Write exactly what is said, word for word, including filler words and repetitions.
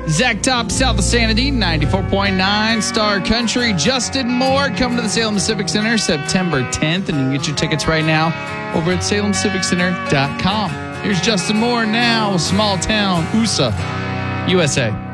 Zach Top, South of Sanity, ninety-four point nine Star Country. Justin Moore coming to the Salem Civic Center September tenth, and you can get your tickets right now over at salem civic center dot com. Here's Justin Moore now, Small Town, U S A, U S A.